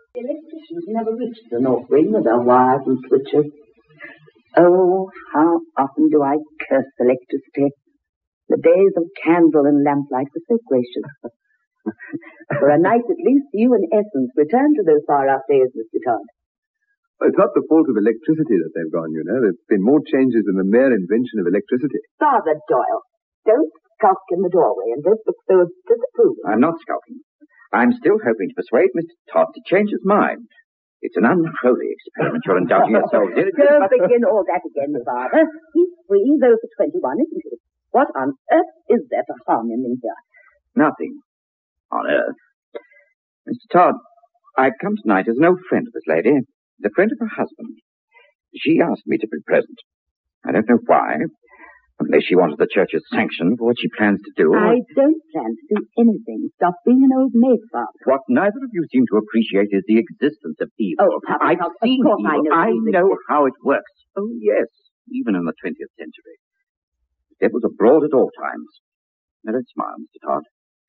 The electricians never reached the North Wing with their wires and switches. Oh, how often do I curse electricity. The days of candle and lamplight were so gracious. For a night at least, you and Essence return to those far-off days, Mr. Todd. Well, it's not the fault of electricity that they've gone, you know. There's been more changes than the mere invention of electricity. Father Doyle, don't skulk in the doorway and don't look so disapproving. I'm not skulking. I'm still hoping to persuade Mr. Todd to change his mind. It's an unholy experiment you're indulging yourselves in. Don't begin all that again, Father. He's free, though for 21, isn't he? What on earth is there to harm him in here? Nothing on earth. Mr. Todd, I've come tonight as an old friend of this lady, the friend of her husband. She asked me to be present. I don't know why, unless she wanted the church's sanction for what she plans to do. I don't plan to do anything. Stop being an old maid, Father. What neither of you seem to appreciate is the existence of evil. Oh, Papa, I've seen of course evil. I know how it works. Oh, yes, even in the 20th century. The devil's abroad at all times. Now, don't smile, Mr. Todd.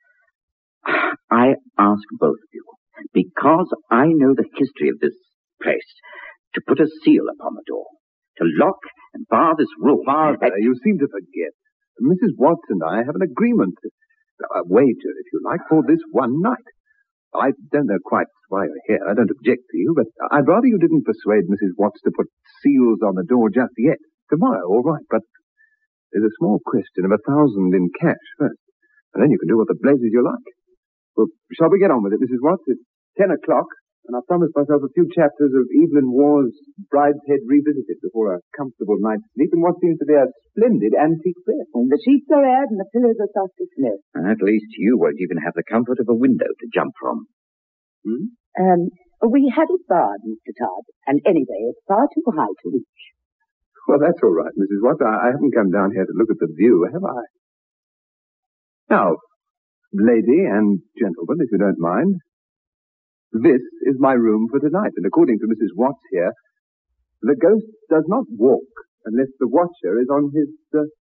I ask both of you, because I know the history of this place, to put a seal upon the door, to lock and bar this room. Father, you seem to forget. Mrs. Watts and I have an agreement, a wager, if you like, for this one night. I don't know quite why you're here. I don't object to you, but I'd rather you didn't persuade Mrs. Watts to put seals on the door just yet. Tomorrow, all right, but there's a small question of 1,000 in cash first, and then you can do what the blazes you like. Well, shall we get on with it, Mrs. Watts? It's 10 o'clock, and I've promised myself a few chapters of Evelyn Waugh's Brideshead Revisited before a comfortable night's sleep in what seems to be a splendid antique bed. And the sheets are aired and the pillows are softly snow. At least you won't even have the comfort of a window to jump from. We had it barred, Mr. Todd, and anyway, it's far too high to reach. Well, that's all right, Mrs. Watts. I haven't come down here to look at the view, have I? Now, lady and gentlemen, if you don't mind, this is my room for tonight, and according to Mrs. Watts here, the ghost does not walk unless the watcher is on his